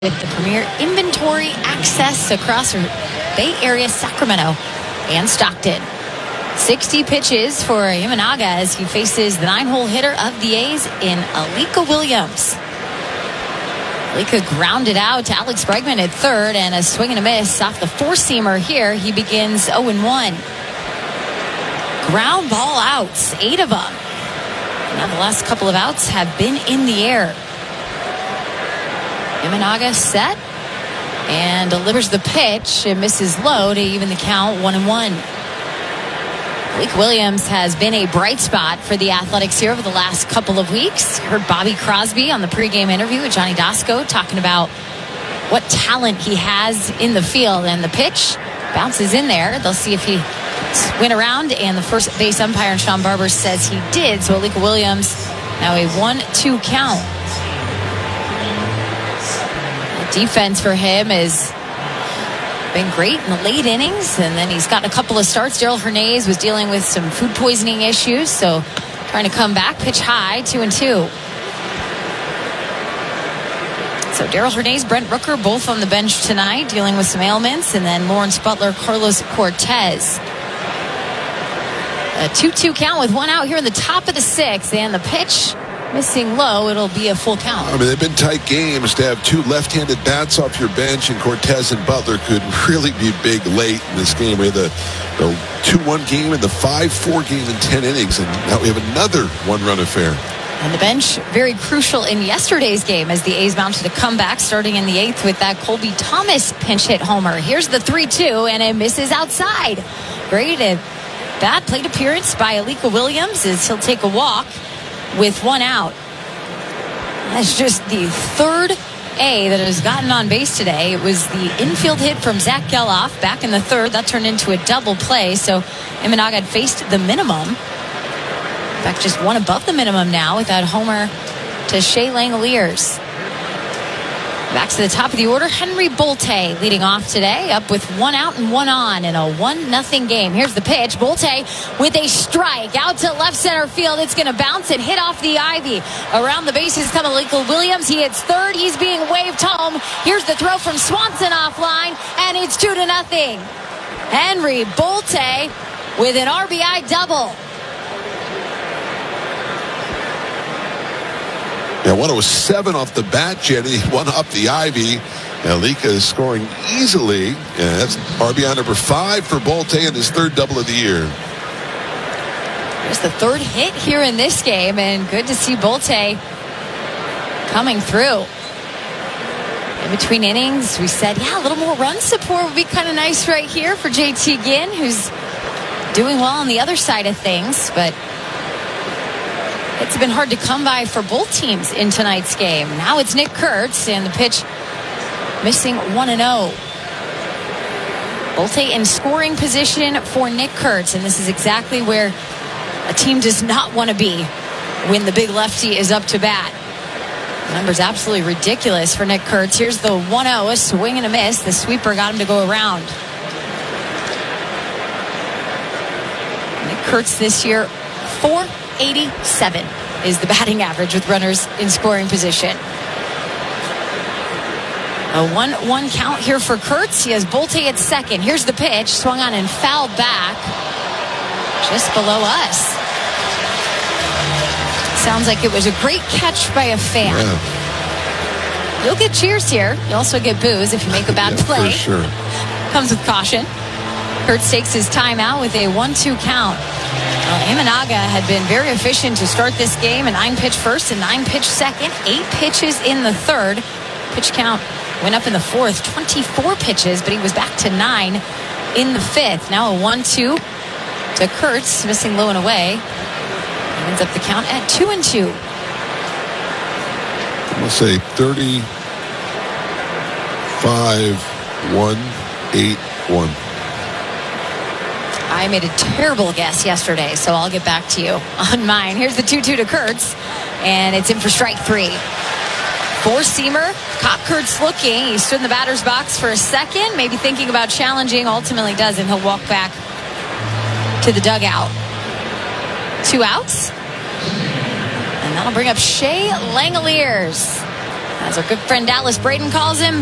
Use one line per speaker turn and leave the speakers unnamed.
with the premier inventory access across Bay Area, Sacramento, and Stockton. 60 pitches for Imanaga as he faces the 9-hole hitter of the A's in Alika Williams. Alika grounded out to Alex Bregman at third, and a swing and a miss off the four-seamer here. He begins 0-1. Ground ball outs, 8 of them. Now the last couple of outs have been in the air. Imanaga set and delivers the pitch. It misses low to even the count, 1-1. Alika Williams has been a bright spot for the Athletics here over the last couple of weeks. Heard Bobby Crosby on the pregame interview with Johnny Dasco talking about what talent he has in the field, and the pitch bounces in there. They'll see if he went around, and the first base umpire, Sean Barber, says he did. So Alika Williams now a 1-2 count. Defense for him has been great in the late innings, and then he's gotten a couple of starts. Daryl Hernandez was dealing with some food poisoning issues, so trying to come back. Pitch high, 2-2. So Daryl Hernandez, Brent Rooker, both on the bench tonight, dealing with some ailments, and then Lawrence Butler, Carlos Cortez. A 2-2 count with one out here in the top of the sixth, and the pitch missing low. It'll be a full count.
I mean, they've been tight games. To have two left-handed bats off your bench, and Cortez and Butler could really be big late in this game. We had the 2-1 game and the 5-4 game in 10 innings, and now we have another one-run affair.
And the bench, very crucial in yesterday's game as the A's mounted a comeback starting in the 8th with that Colby Thomas pinch hit homer. Here's the 3-2, and it misses outside. Great bat plate appearance by Alika Williams as he'll take a walk with one out. That's just the third A that has gotten on base today. It was the infield hit from Zach Geloff back in the third. That turned into a double play. So Imanaga had faced the minimum. In fact, just one above the minimum now with that homer to Shea Langeliers. Back to the top of the order, Henry Bolte leading off today, up with one out and one on in a 1-0 game. Here's the pitch. Bolte with a strike out to left center field. It's going to bounce and hit off the ivy. Around the bases come Alika Williams. He hits third. He's being waved home. Here's the throw from Swanson offline, and it's 2-0. Henry Bolte with an RBI double.
Yeah, 107 off the bat, Jenny. One up the ivy. Alika is scoring easily. Yeah, that's RBI number 5 for Bolte and his third double of the year.
There's the third hit here in this game, and good to see Bolte coming through. In between innings, we said, a little more run support would be kind of nice right here for JT Ginn, who's doing well on the other side of things, but it's been hard to come by for both teams in tonight's game. Now it's Nick Kurtz, and the pitch missing 1-0. Bolte in scoring position for Nick Kurtz, and this is exactly where a team does not want to be when the big lefty is up to bat. The number's absolutely ridiculous for Nick Kurtz. Here's the 1-0, a swing and a miss. The sweeper got him to go around. Nick Kurtz this year, 487 is the batting average with runners in scoring position. A 1-1 count here for Kurtz. He has Bolte at second. Here's the pitch. Swung on and fouled back just below us. Sounds like it was a great catch by a fan.
Yeah.
You'll get cheers here. You also get boos if you make a bad play.
For sure.
Comes with caution. Kurtz takes his timeout with a 1-2 count. Imanaga had been very efficient to start this game. A 9-pitch first and 9-pitch second. 8 pitches in the third. Pitch count went up in the fourth. 24 pitches, but he was back to 9 in the fifth. Now a 1-2 to Kurtz, missing low and away. Ends up the count at 2-2.
I'm going to say 35-1-8-1.
I made a terrible guess yesterday, so I'll get back to you on mine. Here's the 2-2 to Kurtz, and it's in for strike 3. Four-seamer, caught Kurtz looking. He stood in the batter's box for a second, maybe thinking about challenging. Ultimately doesn't. He'll walk back to the dugout. 2 outs. And that'll bring up Shea Langeliers. As our good friend Dallas Braden calls him,